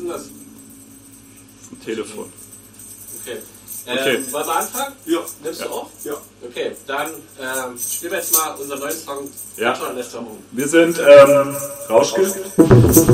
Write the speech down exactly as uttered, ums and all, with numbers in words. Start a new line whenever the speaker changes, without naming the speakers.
denn das?
Ein Telefon.
Okay.
Okay.
Ähm, wollen wir anfangen?
Ja.
Nimmst
Ja.
du auf?
Ja.
Okay, dann ähm, spielen wir jetzt mal unseren neuen Song
Ja.
Lästerung.
Wir sind ähm, Rauschgift.